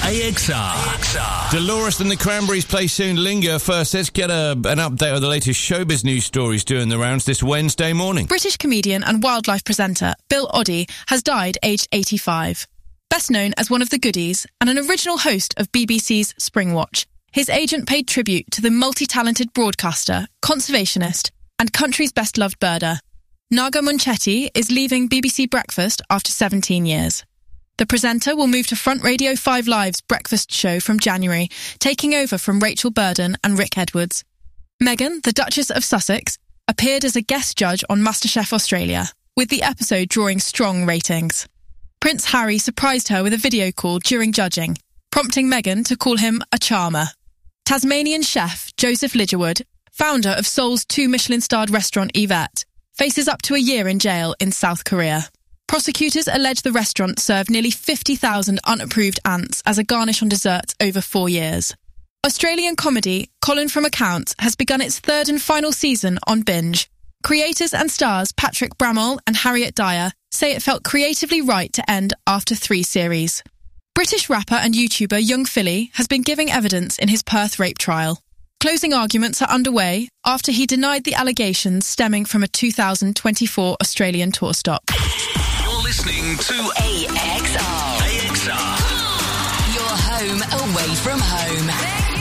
AXR. Dolores and the Cranberries play soon. Linger first. Let's get an update of the latest showbiz news stories doing the rounds this Wednesday morning. British comedian and wildlife presenter Bill Oddie has died aged 85. Best known as one of the Goodies and an original host of BBC's Springwatch, his agent paid tribute to the multi-talented broadcaster, conservationist and country's best-loved birder. Naga Munchetti is leaving BBC Breakfast after 17 years. The presenter will move to Front Radio 5 Live's breakfast show from January, taking over from Rachel Burden and Rick Edwards. Meghan, the Duchess of Sussex, appeared as a guest judge on MasterChef Australia, with the episode drawing strong ratings. Prince Harry surprised her with a video call during judging, prompting Meghan to call him a charmer. Tasmanian chef Joseph Lidgerwood, founder of Seoul's 2 Michelin-starred restaurant Yvette, faces up to a year in jail in South Korea. Prosecutors allege the restaurant served nearly 50,000 unapproved ants as a garnish on desserts over 4 years. Australian comedy Colin from Accounts has begun its 3rd and final season on Binge. Creators and stars Patrick Bramall and Harriet Dyer say it felt creatively right to end after 3 series. British rapper and YouTuber Young Philly has been giving evidence in his Perth rape trial. Closing arguments are underway after he denied the allegations stemming from a 2024 Australian tour stop. You're listening to AXR. AXR. Your home away from home.